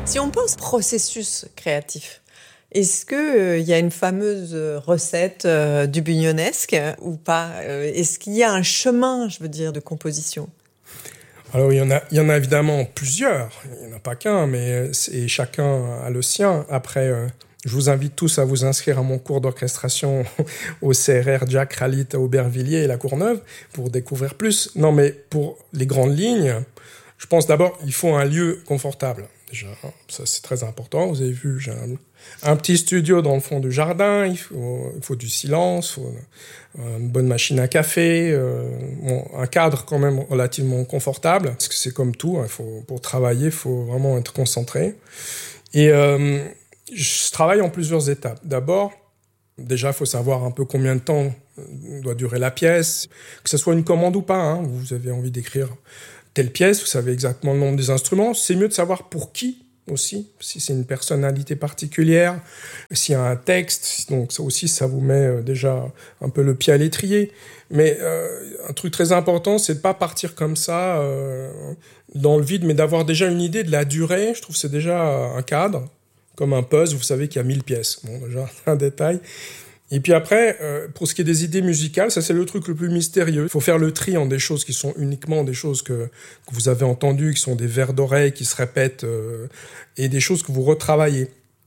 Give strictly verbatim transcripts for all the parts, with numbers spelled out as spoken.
Si on pense processus créatif, est-ce qu'il euh, y a une fameuse recette euh, du Bugnonesque ou pas euh, Est-ce qu'il y a un chemin, je veux dire, de composition? Alors, il y en a, il y en a évidemment plusieurs. Il n'y en a pas qu'un, mais c'est, chacun a le sien. Après, euh, je vous invite tous à vous inscrire à mon cours d'orchestration au C R R Jack Ralit à Aubervilliers et La Courneuve pour découvrir plus. Non, mais pour les grandes lignes, je pense d'abord il faut un lieu confortable. Déjà, ça c'est très important. Vous avez vu, j'ai un, un petit studio dans le fond du jardin. Il faut, il faut du silence, il faut une bonne machine à café, euh, bon, un cadre quand même relativement confortable. Parce que c'est comme tout, hein, il faut, pour travailler, il faut vraiment être concentré. Et euh, je travaille en plusieurs étapes. D'abord, déjà, il faut savoir un peu combien de temps doit durer la pièce, que ce soit une commande ou pas. Hein, vous avez envie d'écrire telle pièce, vous savez exactement le nombre des instruments. C'est mieux de savoir pour qui aussi, si c'est une personnalité particulière, s'il y a un texte. Donc ça aussi, ça vous met déjà un peu le pied à l'étrier. Mais euh, un truc très important, c'est de pas partir comme ça euh, dans le vide, mais d'avoir déjà une idée de la durée. Je trouve que c'est déjà un cadre, comme un puzzle. Vous savez qu'il y a mille pièces. Bon, déjà, un détail. Et puis après, euh, pour ce qui est des idées musicales, ça c'est le truc le plus mystérieux. Il faut faire le tri en des choses qui sont uniquement des choses que, que vous avez entendues, qui sont des vers d'oreille, qui se répètent, euh, et des choses que vous retravaillez.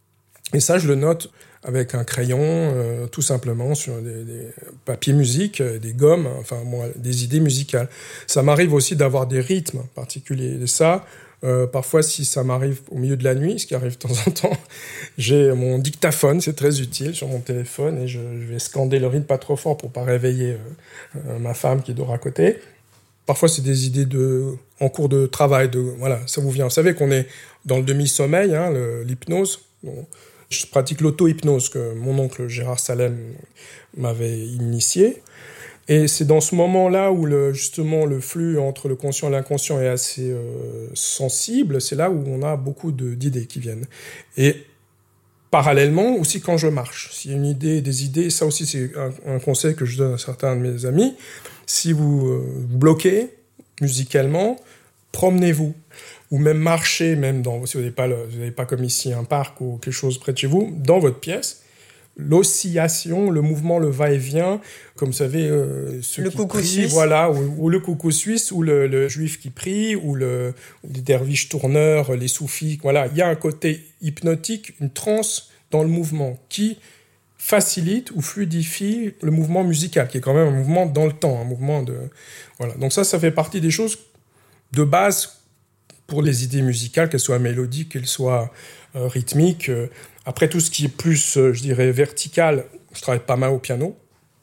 Et ça, je le note avec un crayon, euh, tout simplement, sur des, des papiers musique, des gommes, enfin bon, des idées musicales. Ça m'arrive aussi d'avoir des rythmes particuliers. Et ça, Euh, parfois, si ça m'arrive au milieu de la nuit, ce qui arrive de temps en temps, j'ai mon dictaphone, c'est très utile, sur mon téléphone, et je, je vais scander le rythme pas trop fort pour pas réveiller euh, euh, ma femme qui dort à côté. Parfois, c'est des idées de, en cours de travail, de, voilà, ça vous vient. Vous savez qu'on est dans le demi-sommeil, hein, le, l'hypnose. Bon, je pratique l'auto-hypnose que mon oncle Gérard Salem m'avait initié. Et c'est dans ce moment-là où le, justement le flux entre le conscient et l'inconscient est assez euh, sensible, c'est là où on a beaucoup de, d'idées qui viennent. Et parallèlement, aussi quand je marche, s'il y a une idée, des idées, ça aussi c'est un, un conseil que je donne à certains de mes amis, si vous euh, vous bloquez musicalement, promenez-vous, ou même marchez, même dans, si vous n'avez pas, le, vous n'avez pas comme ici un parc ou quelque chose près de chez vous, dans votre pièce, l'oscillation, le mouvement, le va-et-vient, comme vous savez, euh, ceux le qui coucou prient, suisse. voilà, ou, ou le coucou suisse, ou le, le juif qui prie, ou, le, ou les derviches tourneurs, les soufis, voilà. Il y a un côté hypnotique, une transe dans le mouvement qui facilite ou fluidifie le mouvement musical, qui est quand même un mouvement dans le temps, un mouvement de... Voilà. Donc ça, ça fait partie des choses de base pour les idées musicales, qu'elles soient mélodiques, qu'elles soient euh, rythmiques. Euh, Après, tout ce qui est plus, euh, je dirais, vertical, je travaille pas mal au piano.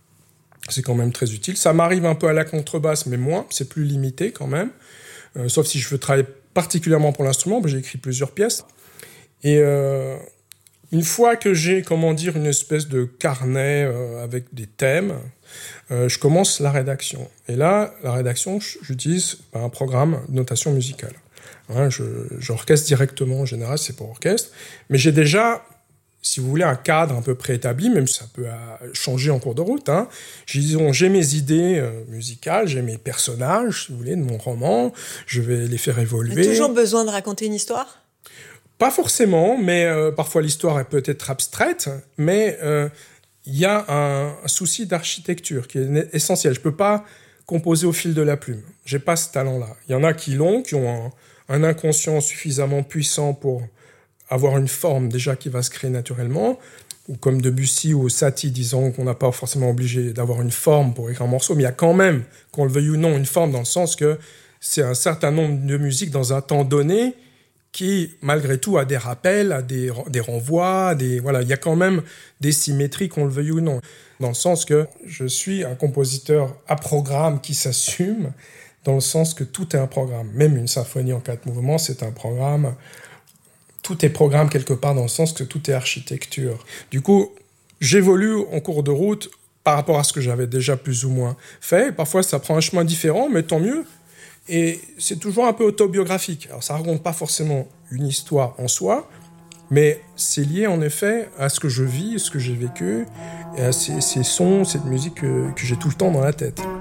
C'est quand même très utile. Ça m'arrive un peu à la contrebasse, mais moins. C'est plus limité quand même. Euh, sauf si je veux travailler particulièrement pour l'instrument. Ben, j'ai écrit plusieurs pièces. Et euh, une fois que j'ai, comment dire, une espèce de carnet euh, avec des thèmes, euh, je commence la rédaction. Et là, la rédaction, j'utilise un programme de notation musicale. Hein, je, j'orchestre directement, en général, c'est pour orchestre. Mais j'ai déjà, si vous voulez, un cadre un peu préétabli, même si ça peut changer en cours de route. Hein. Disons, j'ai mes idées euh, musicales, j'ai mes personnages, si vous voulez, de mon roman. Je vais les faire évoluer. Il y a toujours besoin de raconter une histoire ? Pas forcément, mais euh, parfois l'histoire est peut-être abstraite, mais euh, il y a un, un souci d'architecture qui est essentiel. Je peux pas composer au fil de la plume. J'ai pas ce talent-là. Il y en a qui l'ont, qui ont un... un inconscient suffisamment puissant pour avoir une forme déjà qui va se créer naturellement, ou comme Debussy ou Satie, disons qu'on n'a pas forcément obligé d'avoir une forme pour écrire un morceau, mais il y a quand même, qu'on le veuille ou non, une forme dans le sens que c'est un certain nombre de musiques dans un temps donné qui, malgré tout, a des rappels, a des, des renvois, des, voilà, il y a quand même des symétries, qu'on le veuille ou non, dans le sens que je suis un compositeur à programme qui s'assume, dans le sens que tout est un programme. Même une symphonie en quatre mouvements, c'est un programme. Tout est programme quelque part dans le sens que tout est architecture. Du coup, j'évolue en cours de route par rapport à ce que j'avais déjà plus ou moins fait. Parfois, ça prend un chemin différent, mais tant mieux. Et c'est toujours un peu autobiographique. Alors, ça raconte pas forcément une histoire en soi, mais c'est lié en effet à ce que je vis, ce que j'ai vécu, et à ces, ces sons, cette musique que, que j'ai tout le temps dans la tête.